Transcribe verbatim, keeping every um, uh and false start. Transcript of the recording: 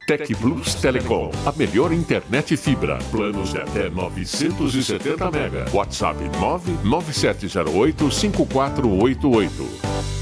Tec Plus Telecom, a melhor internet fibra. Planos de até novecentos e setenta mega. WhatsApp nove nove sete zero oito cinco quatro oito oito.